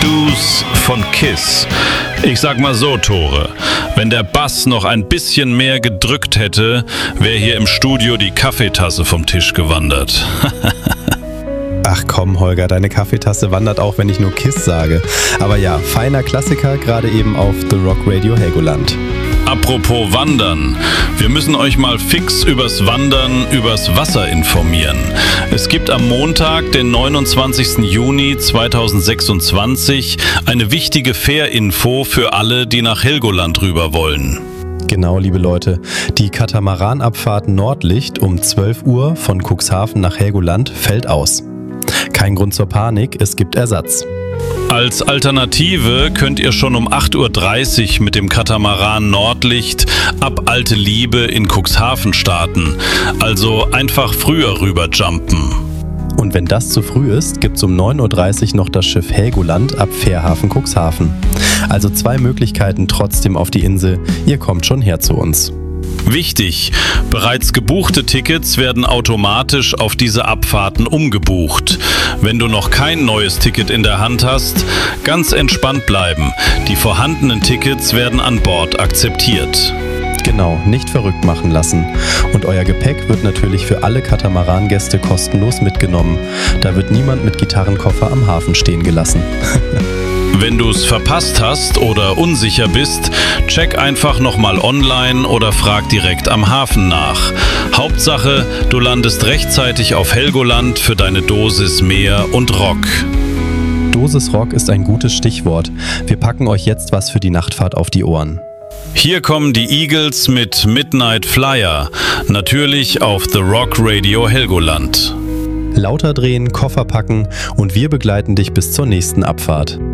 Shoes von Kiss. Ich sag mal so, Tore, wenn der Bass noch ein bisschen mehr gedrückt hätte, wäre hier im Studio die Kaffeetasse vom Tisch gewandert. Ach komm, Holger, deine Kaffeetasse wandert auch, wenn ich nur Kiss sage. Aber ja, feiner Klassiker, gerade eben auf The Rock Radio Helgoland. Apropos Wandern, wir müssen euch mal fix übers Wandern übers Wasser informieren. Es gibt am Montag, den 29. Juni 2026, eine wichtige Fährinfo für alle, die nach Helgoland rüber wollen. Genau, liebe Leute, die Katamaranabfahrt Nordlicht um 12 Uhr von Cuxhaven nach Helgoland fällt aus. Kein Grund zur Panik, es gibt Ersatz. Als Alternative könnt ihr schon um 8.30 Uhr mit dem Katamaran Nordlicht ab Alte Liebe in Cuxhaven starten. Also einfach früher rüber jumpen. Und wenn das zu früh ist, gibt's um 9.30 Uhr noch das Schiff Helgoland ab Fährhafen Cuxhaven. Also 2 Möglichkeiten trotzdem auf die Insel. Ihr kommt schon her zu uns. Wichtig, bereits gebuchte Tickets werden automatisch auf diese Abfahrten umgebucht. Wenn du noch kein neues Ticket in der Hand hast, ganz entspannt bleiben. Die vorhandenen Tickets werden an Bord akzeptiert. Genau, nicht verrückt machen lassen. Und euer Gepäck wird natürlich für alle Katamaran-Gäste kostenlos mitgenommen. Da wird niemand mit Gitarrenkoffer am Hafen stehen gelassen. Wenn du es verpasst hast oder unsicher bist, check einfach nochmal online oder frag direkt am Hafen nach. Hauptsache, du landest rechtzeitig auf Helgoland für deine Dosis Meer und Rock. Dosis Rock ist ein gutes Stichwort. Wir packen euch jetzt was für die Nachtfahrt auf die Ohren. Hier kommen die Eagles mit Midnight Flyer, natürlich auf The Rock Radio Helgoland. Lauter drehen, Koffer packen und wir begleiten dich bis zur nächsten Abfahrt.